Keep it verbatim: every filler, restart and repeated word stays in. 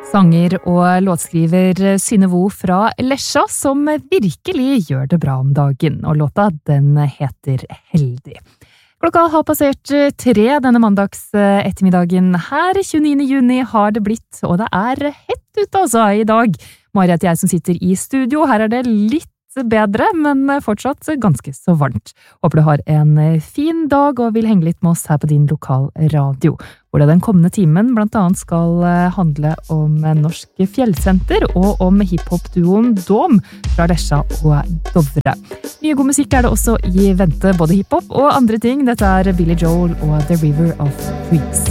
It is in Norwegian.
Sanger og låtskriver Synnevo fra Lesja, som virkelig gjør det bra om dagen, og låta den heter Heldig. Klokka har passert tre denne mandags ettermiddagen her, tjueniende juni har det blitt, og det er hett ute altså i dag. Mari heter jeg som sitter i studio, her er det litt bedre, men fortsatt ganske så varmt. Håper du har en fin dag og vil henge litt med oss her på din lokal radio, hvor det den kommende timen blant annet skal handle om Norsk Fjellsenter og om hiphop-duoen Dom fra Lesja og Dovre. Mye god musikk er det også i vente, både hiphop og andre ting. Dette er Billy Joel og The River of Dreams.